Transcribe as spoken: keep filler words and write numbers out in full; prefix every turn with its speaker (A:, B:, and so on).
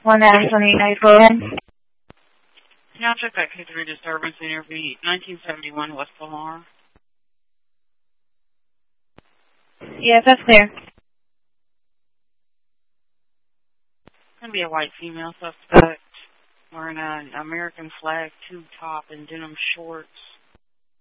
A: one Addison eight nine, go ahead.
B: Can y'all check that K three disturbance interview, nineteen seventy-one West Lamar?
A: Yes, that's clear.
B: It's going to be a white female suspect wearing an American flag tube top and denim shorts.